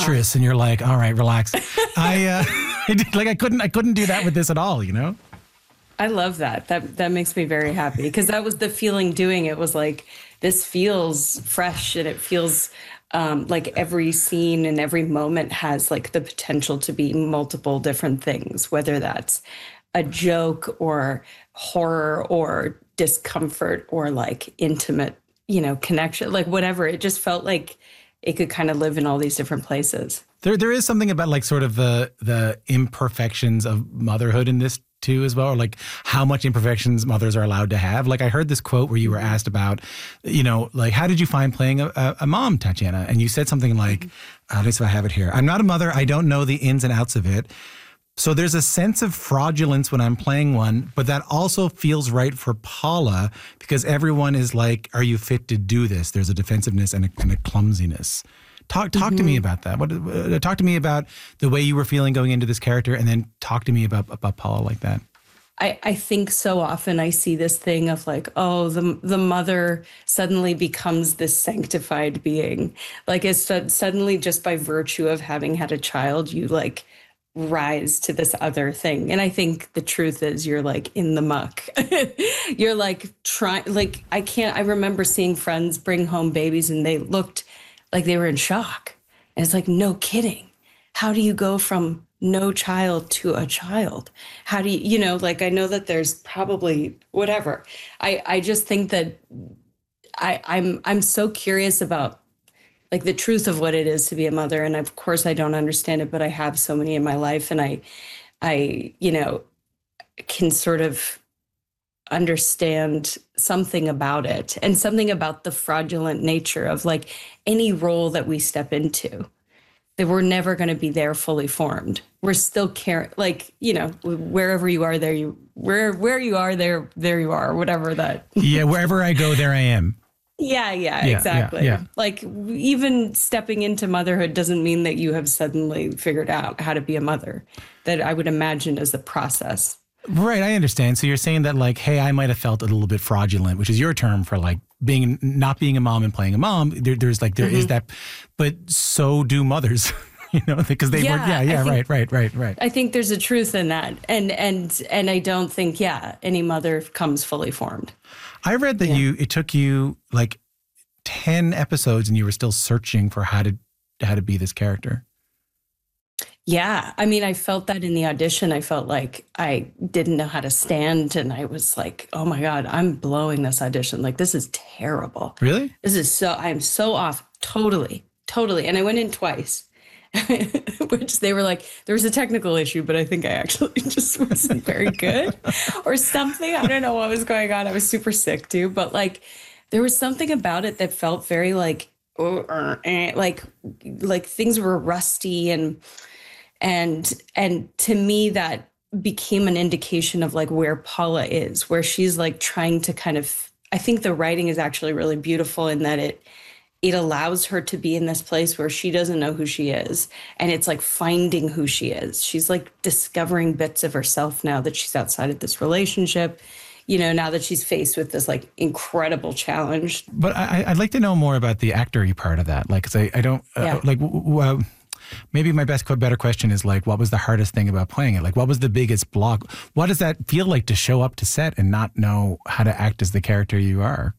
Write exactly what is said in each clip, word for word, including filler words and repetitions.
mattress, uh-huh. and you're like, all right, relax. I, uh, I did, like I couldn't I couldn't do that with this at all, you know? I love that. That that makes me very happy because that was the feeling doing it was like, this feels fresh and it feels um, like every scene and every moment has like the potential to be multiple different things, whether that's a joke or horror or discomfort or like intimate, you know, connection, like whatever. It just felt like it could kind of live in all these different places. There, there is something about like sort of the the imperfections of motherhood in this too as well, or like how much imperfections mothers are allowed to have. Like I heard this quote where you were asked about, you know, like, how did you find playing a, a, a mom, Tatiana? And you said something like, mm-hmm. at least if I have it here, I'm not a mother. I don't know the ins and outs of it. So there's a sense of fraudulence when I'm playing one, but that also feels right for Paula because everyone is like, are you fit to do this? There's a defensiveness and a, and a clumsiness. Talk talk mm-hmm. to me about that. What uh, talk to me about the way you were feeling going into this character, and then talk to me about about Paula like that. I, I think so often I see this thing of like, oh, the the mother suddenly becomes this sanctified being. Like it's suddenly just by virtue of having had a child, you like rise to this other thing. And I think the truth is you're like in the muck. You're like trying, like I can't, I remember seeing friends bring home babies and they looked like they were in shock. And it's like, no kidding. How do you go from no child to a child? How do you, you know, like, I know that there's probably whatever. I, I just think that I, I'm, I'm so curious about like the truth of what it is to be a mother. And of course I don't understand it, but I have so many in my life. And I, I, you know, can sort of understand something about it and something about the fraudulent nature of like any role that we step into, that we're never going to be there fully formed. We're still care like, you know, wherever you are there, you, where, where you are there, there you are, whatever that. Yeah. Wherever I go, there I am. Yeah, yeah, yeah, exactly. Yeah, yeah. Like even stepping into motherhood doesn't mean that you have suddenly figured out how to be a mother. That I would imagine is the process. Right, I understand. So you're saying that like, hey, I might have felt a little bit fraudulent, which is your term for like being, not being a mom and playing a mom. There, there's like, there mm-hmm. is that, but so do mothers, you know, because they yeah, work. Yeah, yeah, think, right, right, right, right. I think there's a truth in that. And, and, and I don't think, yeah, any mother comes fully formed. I read that yeah. you, it took you like ten episodes and you were still searching for how to, how to be this character. Yeah. I mean, I felt that in the audition. I felt like I didn't know how to stand. And I was like, oh my God, I'm blowing this audition. Like, this is terrible. Really? This is so, I'm so off. Totally. Totally. And I went in twice, which they were like, there was a technical issue, but I think I actually just wasn't very good or something. I don't know what was going on. I was super sick too. But like, there was something about it that felt very like, like, like things were rusty and, And and to me, that became an indication of like where Paula is, where she's like trying to kind of, I think the writing is actually really beautiful in that it it allows her to be in this place where she doesn't know who she is. And it's like finding who she is. She's like discovering bits of herself now that she's outside of this relationship, you know, now that she's faced with this like incredible challenge. But I, I'd like to know more about the actor-y part of that. Like, cause I, I don't yeah. uh, like, w- w- maybe my best, better question is like, what was the hardest thing about playing it? Like, what was the biggest block? What does that feel like to show up to set and not know how to act as the character you are?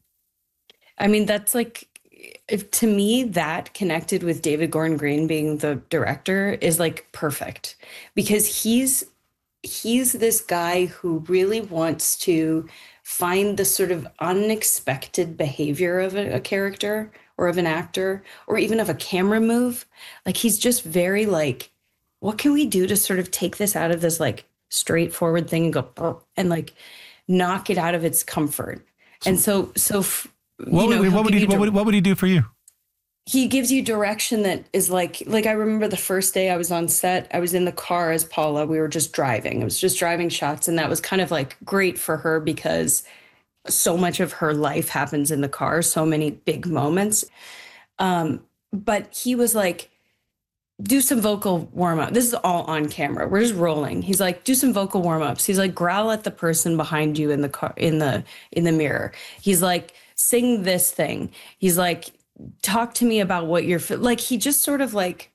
I mean, that's like, if to me, that connected with David Gordon Green being the director is like perfect because he's, he's this guy who really wants to find the sort of unexpected behavior of a, a character or of an actor, or even of a camera move. Like, he's just very like, what can we do to sort of take this out of this like straightforward thing and go, and like knock it out of its comfort. And so, so, you what, know, would, what, would he, what, would, what would he do for you? He gives you direction that is like, like I remember the first day I was on set, I was in the car as Paula, we were just driving. It was just driving shots. And that was kind of like great for her because so much of her life happens in the car, so many big moments. Um, but he was like, do some vocal warm up. This is all on camera. We're just rolling. He's like, do some vocal warm ups. He's like, growl at the person behind you in the car, in the, in the mirror. He's like, sing this thing. He's like, talk to me about what you're like. He just sort of like